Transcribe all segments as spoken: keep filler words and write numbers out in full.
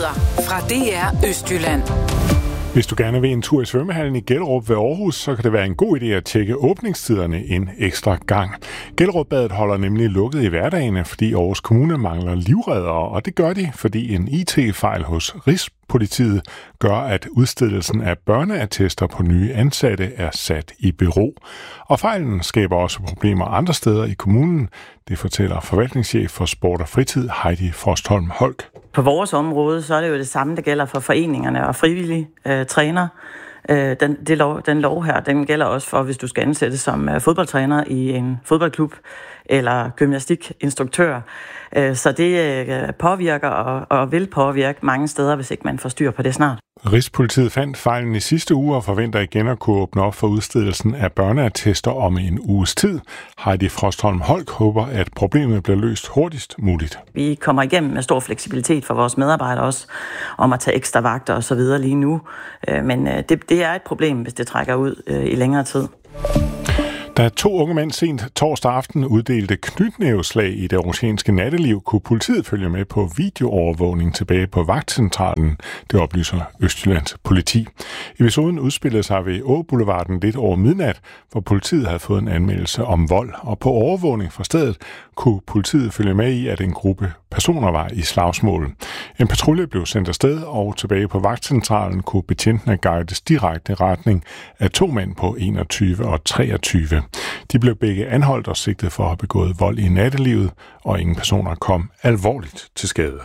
Nyheder fra D R Østjylland. Hvis du gerne vil en tur i svømmehallen i Gellerup ved Aarhus, så kan det være en god idé at tjekke åbningstiderne en ekstra gang. Gellerupbadet holder nemlig lukket i hverdagene, fordi Aarhus Kommune mangler livreddere, og det gør de, fordi en I T-fejl hos Rigspolitiet gør, at udstedelsen af børneattester på nye ansatte er sat i bero. Og fejlen skaber også problemer andre steder i kommunen. Det fortæller forvaltningschef for Sport og Fritid Heidi Frostholm Holk. På vores område, så er det jo det samme, der gælder for foreningerne og frivillige øh, træner. Øh, den, det lov, den lov her, den gælder også for, hvis du skal ansættes som øh, fodboldtræner i en fodboldklub eller gymnastikinstruktør. Øh, så det øh, påvirker og, og vil påvirke mange steder, hvis ikke man får styr på det snart. Rigspolitiet fandt fejlen i sidste uge og forventer igen at kunne åbne op for udstedelsen af børneattester om en uges tid. Heidi Frostholm Holk håber, at problemet bliver løst hurtigst muligt. Vi kommer igennem med stor fleksibilitet for vores medarbejdere også, om at tage ekstra vagter og så videre lige nu. Men det, det er et problem, hvis det trækker ud i længere tid. Da to unge mænd sent torsdag aften uddelte knytnæveslag i det aarhusianske natteliv, kunne politiet følge med på videoovervågning tilbage på vagtcentralen, det oplyser Østjyllands politi. Episoden udspillede sig ved Åboulevarden lidt over midnat, hvor politiet havde fået en anmeldelse om vold, og på overvågning fra stedet kunne politiet følge med i, at en gruppe personer var i slagsmål. En patrulje blev sendt afsted, og tilbage på vagtcentralen kunne betjentene guides direkte retning af to mænd på enogtyve og treogtyve. De blev begge anholdt og sigtet for at have begået vold i nattelivet, og ingen personer kom alvorligt til skade.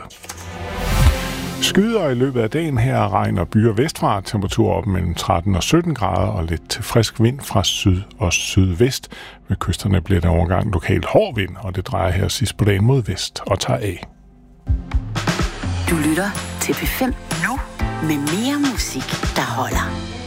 Skyder i løbet af dagen her, regn og byer vestfra, temperatur op mellem tretten og sytten grader og lidt til frisk vind fra syd og sydvest. Ved kysterne bliver der overgang lokalt hård vind, og det drejer her sidst på dagen mod vest og tager af. Du lytter til P fem nu med mere musik, der holder.